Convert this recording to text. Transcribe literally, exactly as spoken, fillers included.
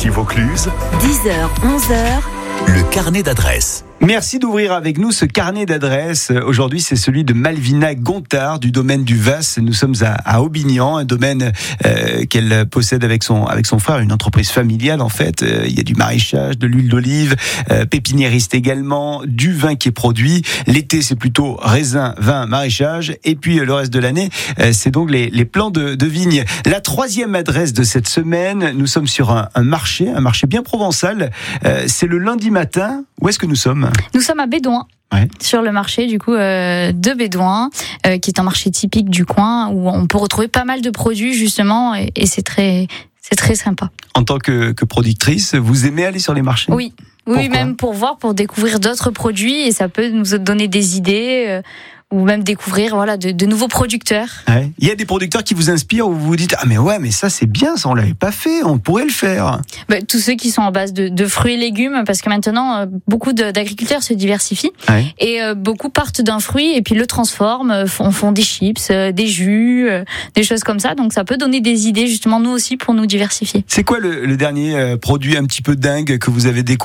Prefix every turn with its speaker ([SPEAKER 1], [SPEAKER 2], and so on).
[SPEAKER 1] Ici Vaucluse,
[SPEAKER 2] dix heures, onze heures.
[SPEAKER 1] le carnet d'adresses.
[SPEAKER 3] Merci d'ouvrir avec nous ce carnet d'adresses. Aujourd'hui, c'est celui de Malvina Gontard du domaine du Vas. Nous sommes à, à Aubignan, un domaine euh, qu'elle possède avec son avec son frère, une entreprise familiale en fait. Euh, il y a du maraîchage, de l'huile d'olive, euh, pépiniériste également, du vin qui est produit. L'été, c'est plutôt raisin, vin, maraîchage, et puis euh, le reste de l'année, euh, c'est donc les les plants de, de vignes. La troisième adresse de cette semaine, nous sommes sur un, un marché, un marché bien provençal. Euh, c'est le lundi matin. Où est-ce que nous sommes ?
[SPEAKER 4] Nous sommes à Bédouin.
[SPEAKER 3] Ouais.
[SPEAKER 4] Sur le marché du coup euh, de Bédouin, euh, qui est un marché typique du coin où on peut retrouver pas mal de produits justement, et, et c'est très c'est très sympa.
[SPEAKER 3] En tant que, que productrice, vous aimez aller sur les marchés ?
[SPEAKER 4] Oui, oui,
[SPEAKER 3] Pourquoi ?
[SPEAKER 4] même pour voir, pour découvrir d'autres produits, et ça peut nous donner des idées. Euh, ou même découvrir voilà de, de nouveaux producteurs.
[SPEAKER 3] Ouais. Il y a des producteurs qui vous inspirent où vous vous dites ah mais ouais mais ça c'est bien, ça on l'avait pas fait, on pourrait le faire.
[SPEAKER 4] Bah, tous ceux qui sont en base de, de fruits et légumes, parce que maintenant euh, beaucoup de, d'agriculteurs se diversifient,
[SPEAKER 3] Ouais.
[SPEAKER 4] et euh, beaucoup partent d'un fruit et puis le transforment, euh, font, font des chips, euh, des jus, euh, des choses comme ça. Donc ça peut donner des idées justement nous aussi pour nous diversifier.
[SPEAKER 3] C'est quoi le, le dernier euh, produit un petit peu dingue que vous avez découvert ?